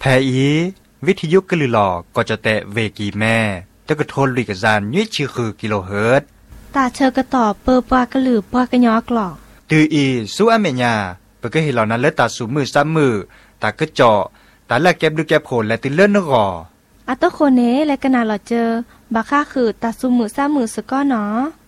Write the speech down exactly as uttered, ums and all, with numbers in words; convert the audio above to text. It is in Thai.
อีวิทยุกะลือหลอก็จะแตะเวกีแม่ตะกะโทนลุยกะจานยี่ชื่อคือกิโลเฮิรตซ์ตาเชอกะตอบเปอปากะลือปากะยอกหลอกตืออีสู้อเมญาเปก็เห็นเหล่านั้นแล้วตาสูมือซ้ำมือตากะเจาะตาละแก็บดูแก็บโผลและติเลิ่นนกออะตะโคเนและกะนาหลอเจอบาค่าคือตาสูมือซ้ำมือสะก้อหนอ